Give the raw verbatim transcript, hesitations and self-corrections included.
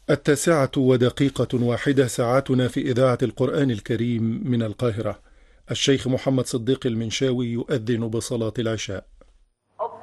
التاسعة ودقيقة واحدة ساعتنا في إذاعة القرآن الكريم من القاهرة. الشيخ محمد صديق المنشاوي يؤذن بصلاة العشاء.